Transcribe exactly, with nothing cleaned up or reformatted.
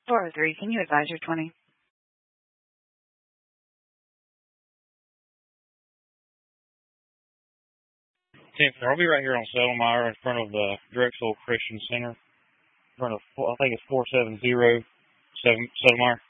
four oh three, can you advise your twenty? ten, I'll be right here on Settlemire in front of the Drexel Christian Center. In front of, I think it's four seven zero Settlemire.